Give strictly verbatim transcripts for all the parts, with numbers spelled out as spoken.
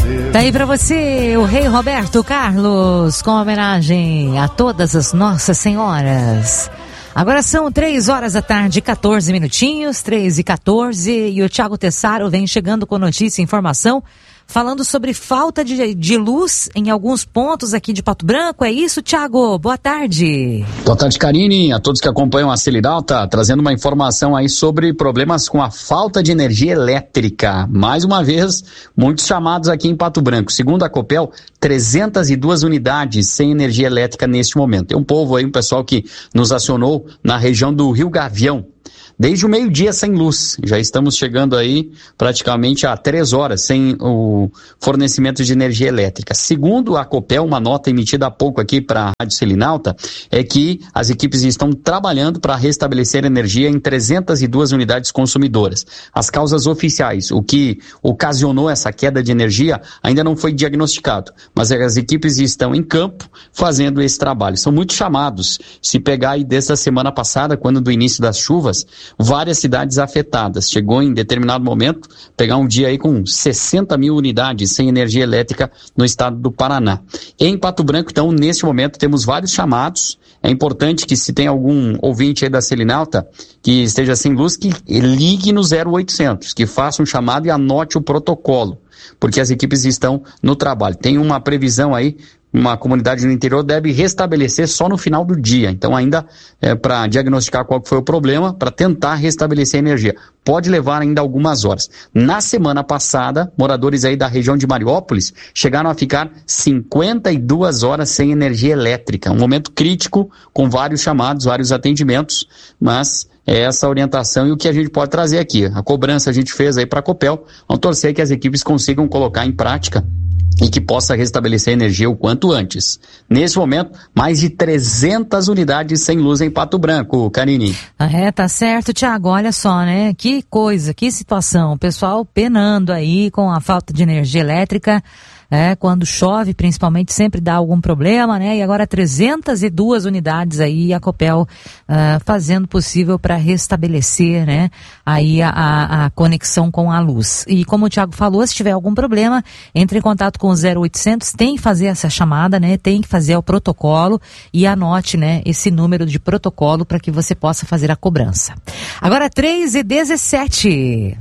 Tá aí pra você o Rei Roberto Carlos, com homenagem a todas as Nossas Senhoras. Agora são três horas da tarde, quatorze minutinhos, três e quatorze, e o Thiago Tessaro vem chegando com notícia e informação, falando sobre falta de, de luz em alguns pontos aqui de Pato Branco. É isso, Thiago? Boa tarde. Boa tarde, Karine, a todos que acompanham a Celidalta, trazendo uma informação aí sobre problemas com a falta de energia elétrica. Mais uma vez, muitos chamados aqui em Pato Branco. Segundo a Copel, trezentas e duas unidades sem energia elétrica neste momento. Tem um povo aí, um pessoal que nos acionou na região do Rio Gavião. Desde o meio-dia sem luz, já estamos chegando aí praticamente a três horas sem o fornecimento de energia elétrica. Segundo a Copel, uma nota emitida há pouco aqui para a Rádio Selinalta, é que as equipes estão trabalhando para restabelecer energia em trezentas e duas unidades consumidoras. As causas oficiais, o que ocasionou essa queda de energia, ainda não foi diagnosticado, mas as equipes estão em campo fazendo esse trabalho. São muitos chamados. Se pegar aí desde a semana passada, quando do início das chuvas, várias cidades afetadas. Chegou em determinado momento, pegar um dia aí com sessenta mil unidades sem energia elétrica no estado do Paraná. Em Pato Branco, então, neste momento, temos vários chamados. É importante que, se tem algum ouvinte aí da Selinalta que esteja sem luz, que ligue no zero oitocentos, que faça um chamado e anote o protocolo, porque as equipes estão no trabalho. Tem uma previsão aí, uma comunidade no interior deve restabelecer só no final do dia. Então, ainda é, para diagnosticar qual foi o problema, para tentar restabelecer a energia. Pode levar ainda algumas horas. Na semana passada, moradores aí da região de Mariópolis chegaram a ficar cinquenta e duas horas sem energia elétrica. Um momento crítico, com vários chamados, vários atendimentos, mas é essa orientação e o que a gente pode trazer aqui. A cobrança a gente fez aí para a Copel. Vamos torcer que as equipes consigam colocar em prática e que possa restabelecer a energia o quanto antes. Nesse momento, mais de trezentas unidades sem luz em Pato Branco, Karine. Ah, é, tá certo, Thiago, olha só, né, que coisa, que situação, o pessoal penando aí com a falta de energia elétrica. É, quando chove, principalmente, sempre dá algum problema, né? E agora trezentas e duas unidades aí, a Copel uh, fazendo possível para restabelecer, né? Aí a, a, a conexão com a luz. E como o Thiago falou, se tiver algum problema, entre em contato com o zero oitocentos, tem que fazer essa chamada, né? Tem que fazer o protocolo e anote, né? Esse número de protocolo para que você possa fazer a cobrança. Agora três e dezessete.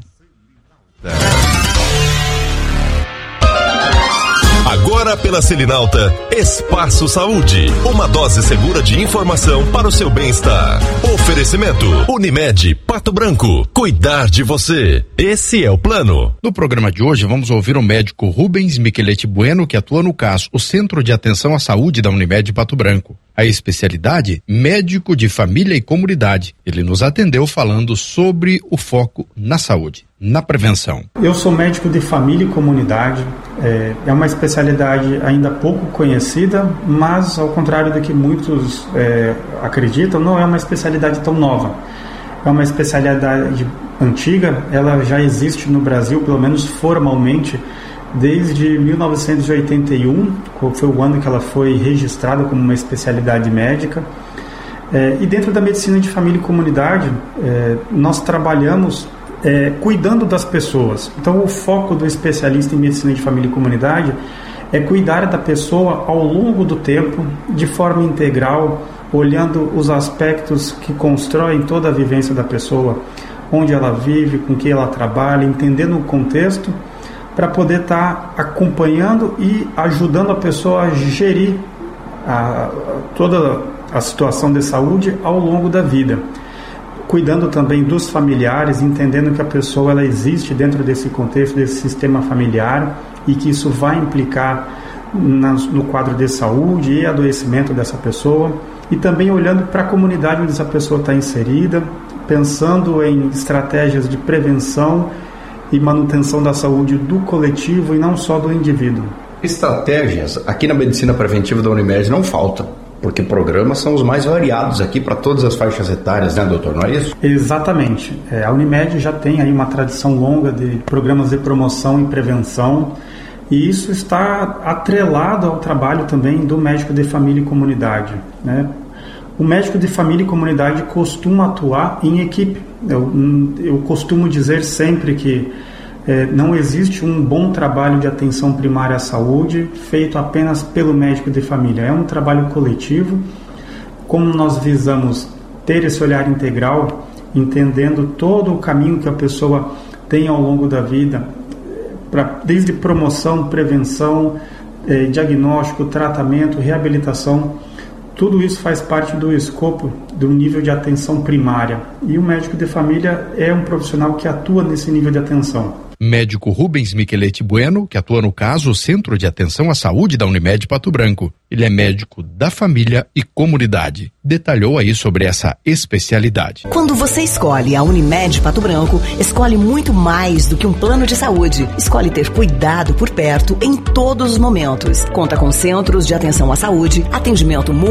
Agora pela Selinalta, Espaço Saúde, uma dose segura de informação para o seu bem-estar. Oferecimento, Unimed, Pato Branco, cuidar de você. Esse é o plano. No programa de hoje vamos ouvir o médico Rubens Micheletti Bueno, que atua no C A S, o Centro de Atenção à Saúde da Unimed Pato Branco. A especialidade, médico de família e comunidade. Ele nos atendeu falando sobre o foco na saúde, na prevenção. Eu sou médico de família e comunidade. É, é uma especialidade ainda pouco conhecida, mas ao contrário do que muitos é, acreditam, não é uma especialidade tão nova. É uma especialidade antiga, ela já existe no Brasil, pelo menos formalmente, desde mil novecentos e oitenta e um, foi o ano que ela foi registrada como uma especialidade médica. É, e dentro da medicina de família e comunidade, é, nós trabalhamos é, cuidando das pessoas. Então, o foco do especialista em medicina de família e comunidade é cuidar da pessoa ao longo do tempo, de forma integral, olhando os aspectos que constroem toda a vivência da pessoa, onde ela vive, com quem ela trabalha, entendendo o contexto, para poder estar tá acompanhando e ajudando a pessoa a gerir a, toda a situação de saúde ao longo da vida. Cuidando também dos familiares, entendendo que a pessoa ela existe dentro desse contexto, desse sistema familiar, e que isso vai implicar na, no quadro de saúde e adoecimento dessa pessoa. E também olhando para a comunidade onde essa pessoa está inserida, pensando em estratégias de prevenção e manutenção da saúde do coletivo e não só do indivíduo. Estratégias aqui na medicina preventiva da Unimed não faltam, porque programas são os mais variados aqui para todas as faixas etárias, né, doutor? Não é isso? Exatamente. É, a Unimed já tem aí uma tradição longa de programas de promoção e prevenção, e isso está atrelado ao trabalho também do médico de família e comunidade, né? O médico de família e comunidade costuma atuar em equipe. Eu, eu costumo dizer sempre que É, não existe um bom trabalho de atenção primária à saúde feito apenas pelo médico de família. É um trabalho coletivo. Como nós visamos ter esse olhar integral, entendendo todo o caminho que a pessoa tem ao longo da vida, pra, desde promoção, prevenção, eh, diagnóstico, tratamento, reabilitação, tudo isso faz parte do escopo do nível de atenção primária. E o médico de família é um profissional que atua nesse nível de atenção. Médico Rubens Michelete Bueno, que atua no caso Centro de Atenção à Saúde da Unimed Pato Branco. Ele é médico da família e comunidade. Detalhou aí sobre essa especialidade. Quando você escolhe a Unimed Pato Branco, escolhe muito mais do que um plano de saúde. Escolhe ter cuidado por perto em todos os momentos. Conta com centros de atenção à saúde, atendimento múltiplo,